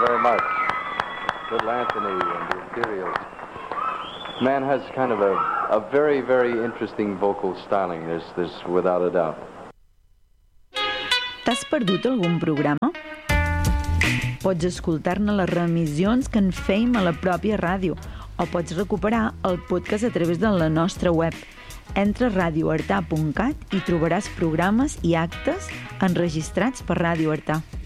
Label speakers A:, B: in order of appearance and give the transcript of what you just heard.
A: very much. Little Anthony and the Imperials. Man has kind of a very, very interesting vocal styling, there's without a doubt.
B: T'has perdut algun programa? Pots escoltar-ne les reemissions que en fèiem a la pròpia ràdio o pots recuperar el podcast a través de la nostra web. Entra a radioartà.cat i trobaràs programes i actes enregistrats per Ràdio Artà.